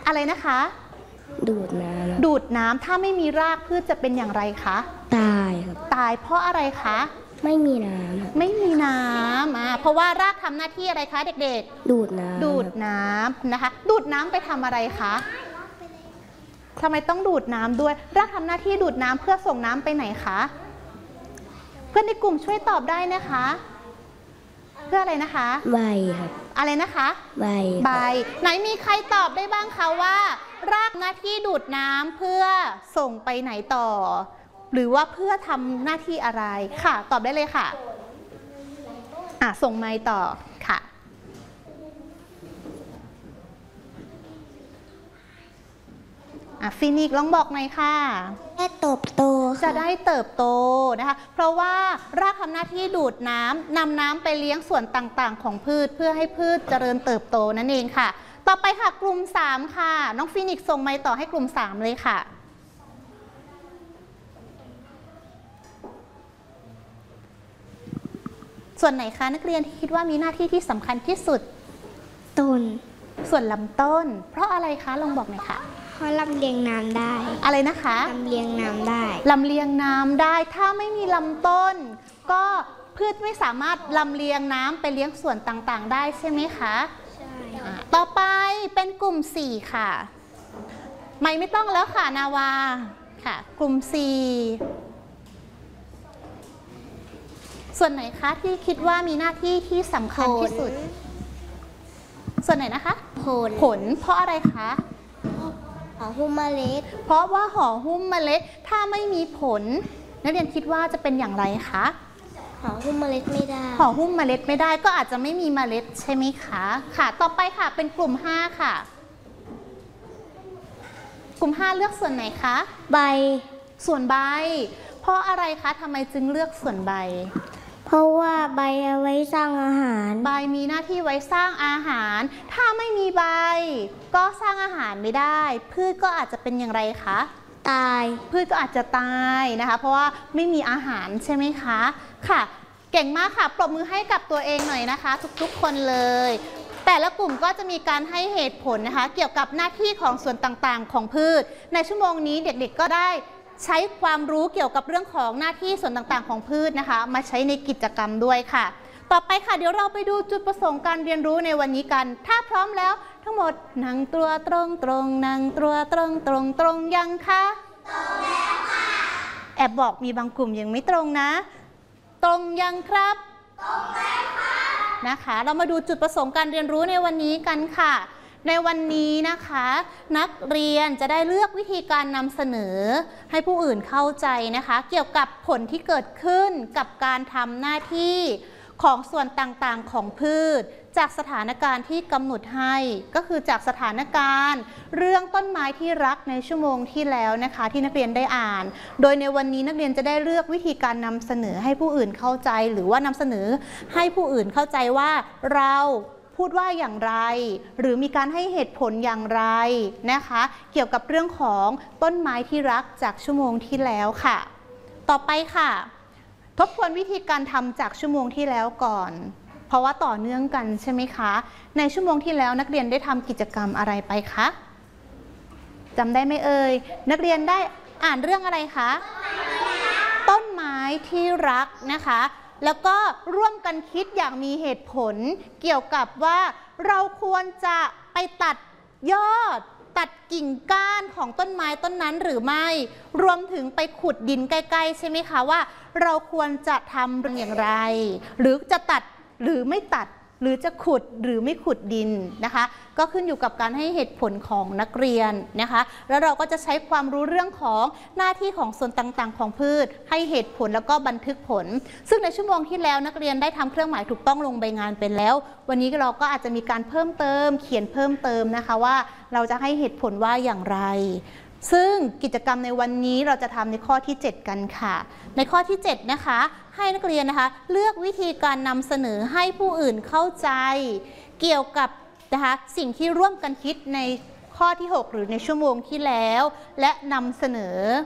อะไรนะคะดูดน้ำดูดน้ำถ้าไม่มีรากพืชจะเป็นอย่างไรคะตายครับตายเพราะอะไรคะไม่มีน้ำไม่มีน้ำเพราะว่ารากทำหน้าที่อะไรคะเด็กๆดูดน้ำดูดน้ำนะคะดูดน้ำไปทำอะไรคะทำไมต้องดูดน้ำด้วยรากทำหน้าที่ดูดน้ำเพื่อส่งน้ำไปไหนคะเพื่อนในกลุ่มช่วยตอบได้นะคะเพื่ออะไรนะคะใบครับอะไรนะคะใบไหนมีใครตอบได้บ้างคะว่ารากหน้าที่ดูดน้ำเพื่อส่งไปไหนต่อหรือว่าเพื่อทำหน้าที่อะไรค่ะตอบได้เลยค่ะส่งไมค์ต่อค่ะฟินิกซ์ลองบอกหน่อยค่ะได้เติบโตจะได้เติบโตนะคะเพราะว่ารากทำหน้าที่ดูดน้ำนำน้ำไปเลี้ยงส่วนต่างๆของพืชเพื่อให้พืชเจริญเติบโตนั่นเองค่ะต่อไปค่ะกลุ่ม3ค่ะน้องฟินิกซ์ส่งไมค์ต่อให้กลุ่ม3เลยค่ะส่วนไหนคะนักเรียนที่คิดว่ามีหน้าที่ที่สำคัญที่สุดต้นส่วนลำต้นเพราะอะไรคะลองบอกหน่อยค่ะเพราะลำเลียงน้ำได้อะไรนะคะลำเลียงน้ำได้ลำเลียงน้ำได้ถ้าไม่มีลำต้นก็พืชไม่สามารถลำเลียงน้ำไปเลี้ยงส่วนต่างๆได้ใช่ไหมคะใช่ต่อไปเป็นกลุ่ม4ค่ะไม่ต้องแล้วค่ะนาวาค่ะกลุ่ม4ส่วนไหนคะที่คิดว่ามีหน้าที่ที่สำคัญที่สุดส่วนไหนนะคะผลเพราะอะไรคะห่อหุ้มเมล็ดเพราะว่าห่อหุ้มเมล็ดถ้าไม่มีผลนักเรียนคิดว่าจะเป็นอย่างไรคะห่อหุ้มเมล็ดไม่ได้ห่อหุ้มเมล็ดไม่ได้ก็อาจจะไม่มีเมล็ดใช่ไหมคะค่ะต่อไปค่ะเป็นกลุ่ม5ค่ะกลุ่ม5เลือกส่วนไหนคะใบส่วนใบเพราะอะไรคะทำไมจึงเลือกส่วนใบเพราะว่าใบเอาไว้สร้างอาหารใบมีหน้าที่ไว้สร้างอาหารถ้าไม่มีใบก็สร้างอาหารไม่ได้พืชก็อาจจะเป็นอย่างไรคะตายพืชก็อาจจะตายนะคะเพราะว่าไม่มีอาหารใช่ไหมคะค่ะเก่งมากค่ะปรบมือให้กับตัวเองหน่อยนะคะทุกๆคนเลยแต่ละกลุ่มก็จะมีการให้เหตุผลนะคะเกี่ยวกับหน้าที่ของส่วนต่างๆของพืชในชั่วโมงนี้เด็กๆก็ได้ใช้ความรู้เกี่ยวกับเรื่องของหน้าที่ส่วนต่างๆของพืชนะคะมาใช้ในกิจกรรมด้วยค่ะต่อไปค่ะเดี๋ยวเราไปดูจุดประสงค์การเรียนรู้ในวันนี้กันถ้าพร้อมแล้วทั้งหมดนั่งตัวตรงนั่งตัวตรงยังคะตรงแล้วค่ะแอบบอกมีบางกลุ่มยังไม่ตรงนะตรงยังครับตรงแล้วค่ะนะคะเรามาดูจุดประสงค์การเรียนรู้ในวันนี้กันค่ะในวันนี้นะคะนักเรียนจะได้เลือกวิธีการนำเสนอให้ผู้อื่นเข้าใจนะคะเกี่ยวกับผลที่เกิดขึ้นกับการทำหน้าที่ของส่วนต่างๆของพืชจากสถานการณ์ที่กำหนดให้ก็คือจากสถานการณ์เรื่องต้นไม้ที่รักในชั่วโมงที่แล้วนะคะที่นักเรียนได้อ่านโดยในวันนี้นักเรียนจะได้เลือกวิธีการนำเสนอให้ผู้อื่นเข้าใจหรือว่านำเสนอให้ผู้อื่นเข้าใจว่าเราพูดว่าอย่างไรหรือมีการให้เหตุผลอย่างไรนะคะเกี่ยวกับเรื่องของต้นไม้ที่รักจากชั่วโมงที่แล้วค่ะต่อไปค่ะทบทวนวิธีการทำจากชั่วโมงที่แล้วก่อนเพราะว่าต่อเนื่องกันใช่ไหมคะในชั่วโมงที่แล้วนักเรียนได้ทำกิจกรรมอะไรไปคะจำได้ไหมเอ่ยนักเรียนได้อ่านเรื่องอะไรคะต้นไม้ที่รักนะคะแล้วก็ร่วมกันคิดอย่างมีเหตุผลเกี่ยวกับว่าเราควรจะไปตัดยอดตัดกิ่งก้านของต้นไม้ต้นนั้นหรือไม่รวมถึงไปขุดดินใกล้ๆใช่ไหมคะว่าเราควรจะทำอย่างไรหรือจะตัดหรือไม่ตัดหรือจะขุดหรือไม่ขุดดินนะคะก็ขึ้นอยู่กับการให้เหตุผลของนักเรียนนะคะแล้วเราก็จะใช้ความรู้เรื่องของหน้าที่ของส่วนต่างๆของพืชให้เหตุผลแล้วก็บันทึกผลซึ่งในชั่วโมงที่แล้วนักเรียนได้ทำเครื่องหมายถูกต้องลงใบงานไปแล้ววันนี้เราก็อาจจะมีการเพิ่มเติมเขียนเพิ่มเติมนะคะว่าเราจะให้เหตุผลว่าอย่างไรซึ่งกิจกรรมในวันนี้เราจะทำในข้อที่7กันค่ะในข้อที่7นะคะให้นักเรียนนะคะเลือกวิธีการนำเสนอให้ผู้อื่นเข้าใจเกี่ยวกับนะคะสิ่งที่ร่วมกันคิดในข้อที่6หรือในชั่วโมงที่แล้วและนำเสนอ